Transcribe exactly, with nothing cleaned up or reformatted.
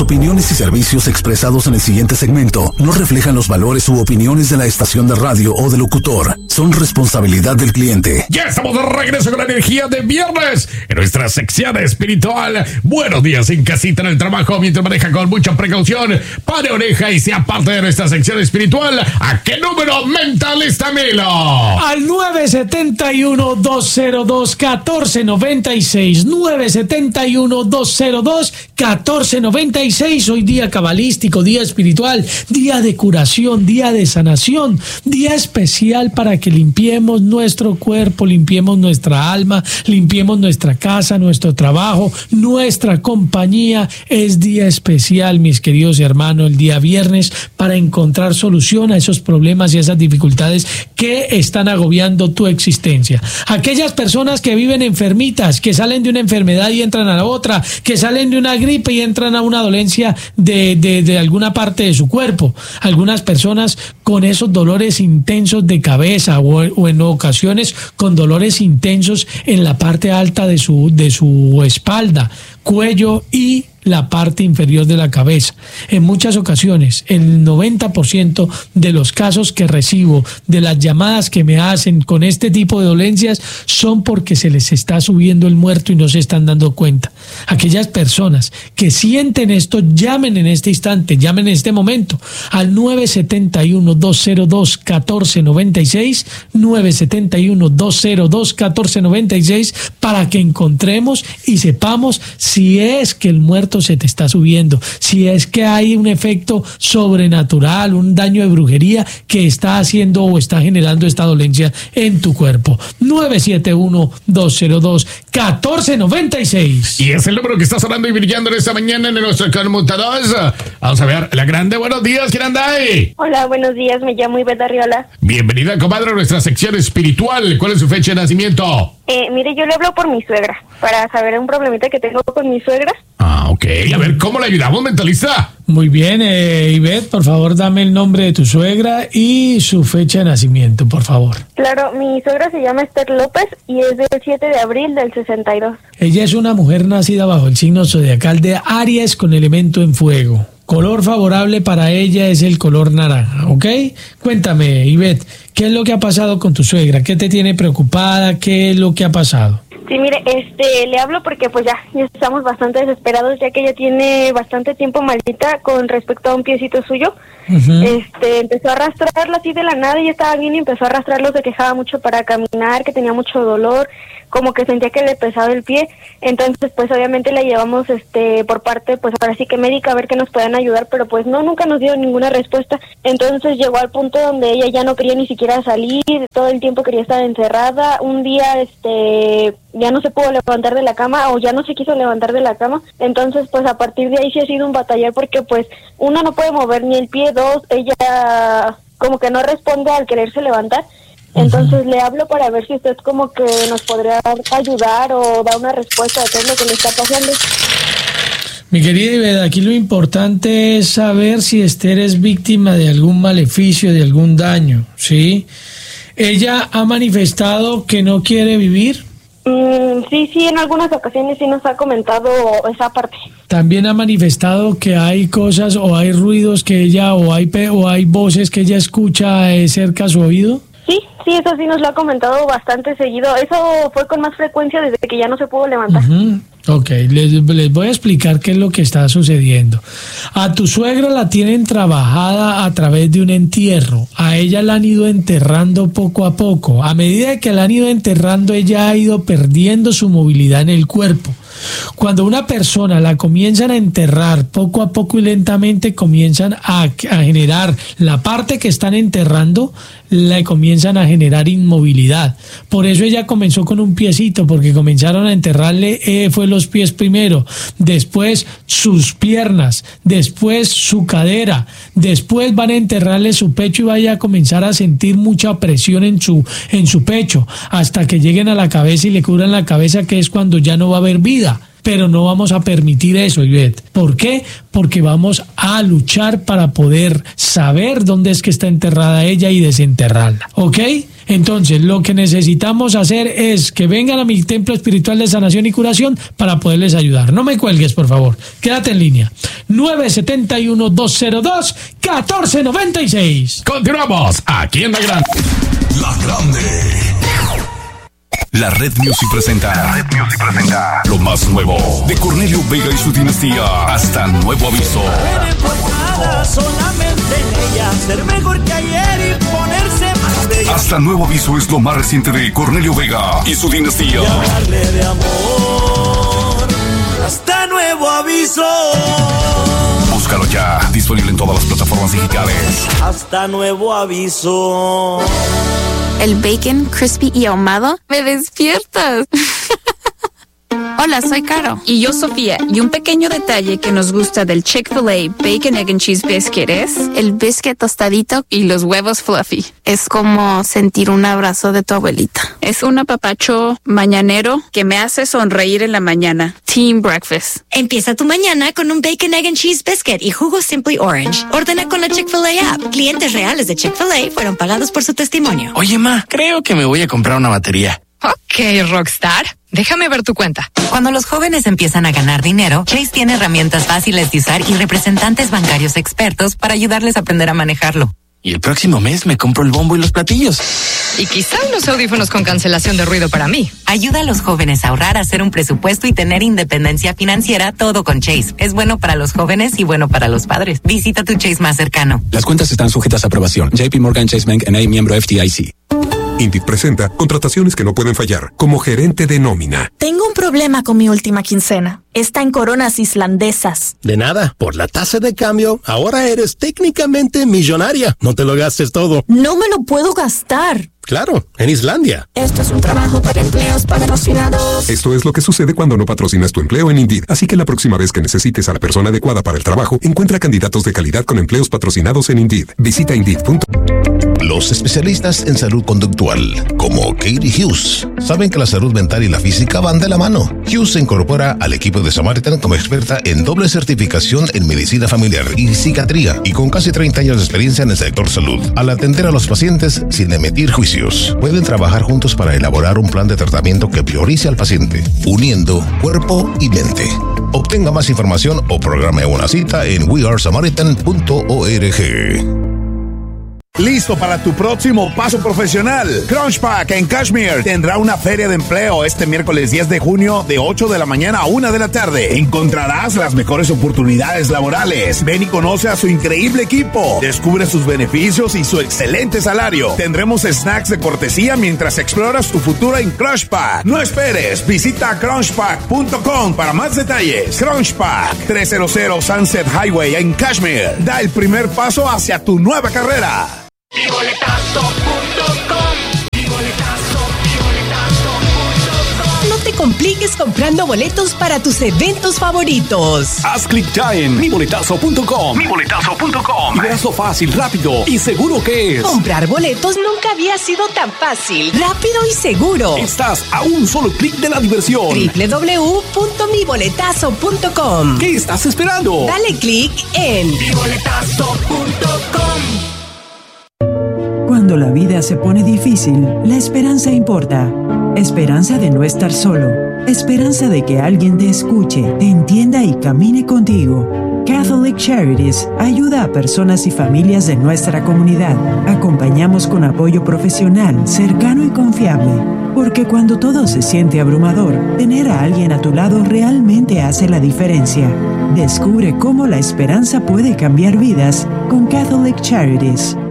opiniones y servicios expresados en el siguiente segmento no reflejan los valores u opiniones de la estación de radio o del locutor. Son responsabilidad del cliente. Ya estamos de regreso con la energía de viernes en nuestra sección espiritual. Buenos días en casita, en el trabajo, mientras maneja con mucha precaución. Pare oreja y sea parte de nuestra sección espiritual. ¿A qué número mentalista Milo? Al nueve siete uno, dos cero dos, uno cuatro nueve seis. nueve siete uno, dos cero dos, uno cuatro nueve seis. Hoy día cabalístico, día espiritual, día de curación, día de sanación, día especial para que limpiemos nuestro cuerpo, limpiemos nuestra alma, limpiemos nuestra casa, nuestro trabajo, nuestra compañía. Es día especial, mis queridos hermanos, el día viernes, para encontrar solución a esos problemas y esas dificultades que están agobiando tu existencia. Aquellas personas que viven enfermitas, que salen de una enfermedad y entran a la otra, que salen de una gripe y entran a una dolencia de, de, de alguna parte de su cuerpo. Algunas personas con esos dolores intensos de cabeza o, o en ocasiones con dolores intensos en la parte alta de su, de su espalda, cuello y la parte inferior de la cabeza. En muchas ocasiones, el noventa por ciento de los casos que recibo, de las llamadas que me hacen con este tipo de dolencias, son porque se les está subiendo el muerto y no se están dando cuenta. Aquellas personas que sienten esto, llamen en este instante, llamen en este momento al nueve siete uno, dos cero dos, uno cuatro nueve seis, nueve siete uno, dos cero dos, uno cuatro nueve seis, para que encontremos y sepamos si es que el muerto se te está subiendo, si es que hay un efecto sobrenatural, un daño de brujería que está haciendo o está generando esta dolencia en tu cuerpo. nueve siete uno, dos cero dos, uno cuatro nueve seis. Y es el número que está sonando y brillando en esta mañana en nuestro conmutador. Vamos a ver, la grande, buenos días, ¿quién anda ahí? Hola, buenos días, me llamo Ivette Arriola. Bienvenida, comadre, a nuestra sección espiritual. ¿Cuál es su fecha de nacimiento? Eh, mire, yo le hablo por mi suegra, para saber un problemita que tengo con mi suegra. Ah, ok. A ver, ¿cómo le ayudamos, mentalista? Muy bien, eh, Ivette, por favor, dame el nombre de tu suegra y su fecha de nacimiento, por favor. Claro, mi suegra se llama Esther López y es del siete de abril del sesenta y dos. Ella es una mujer nacida bajo el signo zodiacal de Aries con elemento en fuego. Color favorable para ella es el color naranja, ¿ok? Cuéntame, Ivette, ¿qué es lo que ha pasado con tu suegra? ¿Qué te tiene preocupada? ¿Qué es lo que ha pasado? Sí, mire, este, le hablo porque pues ya, ya estamos bastante desesperados, ya que ella tiene bastante tiempo maldita con respecto a un piecito suyo. Uh-huh. Este, empezó a arrastrarlo así de la nada y estaba bien y empezó a arrastrarlo, se quejaba mucho para caminar, que tenía mucho dolor, como que sentía que le pesaba el pie. Entonces pues obviamente la llevamos este por parte pues ahora sí que médica a ver que nos puedan ayudar, pero pues no, nunca nos dio ninguna respuesta. Entonces llegó al punto donde ella ya no quería ni siquiera salir, todo el tiempo quería estar encerrada. Un día este ya no se pudo levantar de la cama o ya no se quiso levantar de la cama. Entonces pues a partir de ahí sí ha sido un batallar, porque pues uno no puede mover ni el pie, dos, ella como que no responde al quererse levantar. Entonces uh-huh. le hablo para ver si usted como que nos podría ayudar o dar una respuesta de qué es lo que le está pasando. Mi querida Ivette, aquí lo importante es saber si Esther es víctima de algún maleficio, de algún daño, ¿sí? ¿Ella ha manifestado que no quiere vivir? Mm, sí, sí, en algunas ocasiones sí nos ha comentado esa parte. También ha manifestado que hay cosas o hay ruidos que ella o hay pe- o hay voces que ella escucha eh, cerca a su oído. Sí, sí, eso sí nos lo ha comentado bastante seguido. Eso fue con más frecuencia desde que ya no se pudo levantar. Uh-huh. Ok, les, les voy a explicar qué es lo que está sucediendo. A tu suegra la tienen trabajada a través de un entierro. A ella la han ido enterrando poco a poco. A medida que la han ido enterrando, ella ha ido perdiendo su movilidad en el cuerpo. Cuando una persona la comienzan a enterrar poco a poco y lentamente, comienzan a, a generar la parte que están enterrando, le comienzan a generar inmovilidad. Por eso ella comenzó con un piecito, porque comenzaron a enterrarle eh, fue los pies primero, después sus piernas, después su cadera, después van a enterrarle su pecho y vaya a comenzar a sentir mucha presión en su en su pecho, hasta que lleguen a la cabeza y le cubran la cabeza, que es cuando ya no va a haber vida. Pero no vamos a permitir eso, Ivette. ¿Por qué? Porque vamos a luchar para poder saber dónde es que está enterrada ella y desenterrarla, ¿ok? Entonces, lo que necesitamos hacer es que vengan a mi templo espiritual de sanación y curación para poderles ayudar. No me cuelgues, por favor. Quédate en línea. nueve siete uno, dos cero dos, uno cuatro nueve seis. Continuamos aquí en La Grande. La Grande. La Red Music presenta. La Red Music presenta. Lo más nuevo de Cornelio Vega y su dinastía. Hasta nuevo aviso. Solamente en ella ser mejor que ayer y ponerse más bella. Hasta nuevo aviso es lo más reciente de Cornelio Vega y su dinastía. Y hablarle de amor. Hasta nuevo aviso. Búscalo ya, disponible en todas las plataformas digitales. Hasta nuevo aviso. El bacon crispy y ahumado, me despiertas. Hola, soy Caro. Y yo, Sofía. Y un pequeño detalle que nos gusta del Chick-fil-A Bacon, Egg and Cheese Biscuit es el biscuit tostadito y los huevos fluffy. es como sentir un abrazo de tu abuelita. Es un apapacho mañanero que me hace sonreír en la mañana. Team Breakfast. Empieza tu mañana con un Bacon, Egg and Cheese Biscuit y jugo Simply Orange. Ordena con la Chick-fil-A app. Clientes reales de Chick-fil-A fueron pagados por su testimonio. Oye, ma, creo que me voy a comprar una batería. Ok, Rockstar. Déjame ver tu cuenta. Cuando los jóvenes empiezan a ganar dinero, Chase tiene herramientas fáciles de usar y representantes bancarios expertos para ayudarles a aprender a manejarlo. Y el próximo mes me compro el bombo y los platillos. Y quizá unos audífonos con cancelación de ruido para mí. Ayuda a los jóvenes a ahorrar, a hacer un presupuesto y tener independencia financiera, todo con Chase. Es bueno para los jóvenes y bueno para los padres. Visita tu Chase más cercano. Las cuentas están sujetas a aprobación. J P Morgan Chase Bank N A, miembro F D I C. Indeed presenta contrataciones que no pueden fallar, como gerente de nómina. Tengo un problema con mi última quincena. Está en coronas islandesas. De nada, por la tasa de cambio, ahora eres técnicamente millonaria. No te lo gastes todo. No me lo puedo gastar. Claro, en Islandia. Esto es un trabajo para empleos patrocinados. Esto es lo que sucede cuando no patrocinas tu empleo en Indeed. Así que la próxima vez que necesites a la persona adecuada para el trabajo, encuentra candidatos de calidad con empleos patrocinados en Indeed. Visita Indeed punto com. Los especialistas en salud conductual, como Katie Hughes, saben que la salud mental y la física van de la mano. Hughes se incorpora al equipo de Samaritan como experta en doble certificación en medicina familiar y psiquiatría y con casi treinta años de experiencia en el sector salud. Al atender a los pacientes sin emitir juicios, pueden trabajar juntos para elaborar un plan de tratamiento que priorice al paciente, uniendo cuerpo y mente. Obtenga más información o programe una cita en we are samaritan punto org. Listo para tu próximo paso profesional. Crunchpack en Kashmir tendrá una feria de empleo este miércoles diez de junio de ocho de la mañana a una de la tarde. Encontrarás las mejores oportunidades laborales. Ven y conoce a su increíble equipo. Descubre sus beneficios y su excelente salario. Tendremos snacks de cortesía mientras exploras tu futuro en Crunchpack. No esperes. Visita crunchpack punto com para más detalles. Crunchpack, trescientos Sunset Highway en Kashmir. Da el primer paso hacia tu nueva carrera. mi boletazo punto com, mi boletazo, mi boletazo punto com. No te compliques comprando boletos para tus eventos favoritos. Haz clic ya en mi boletazo punto com. mi boletazo punto com. Y verás lo fácil, rápido y seguro que es. Comprar boletos nunca había sido tan fácil, rápido y seguro. Estás a un solo clic de la diversión. doble u doble u doble u punto mi boletazo punto com. ¿Qué estás esperando? Dale clic en mi boletazo punto com. Cuando la vida se pone difícil, la esperanza importa. Esperanza de no estar solo. Esperanza de que alguien te escuche, te entienda y camine contigo. Catholic Charities ayuda a personas y familias de nuestra comunidad. Acompañamos con apoyo profesional, cercano y confiable. Porque cuando todo se siente abrumador, tener a alguien a tu lado realmente hace la diferencia. Descubre cómo la esperanza puede cambiar vidas con Catholic Charities.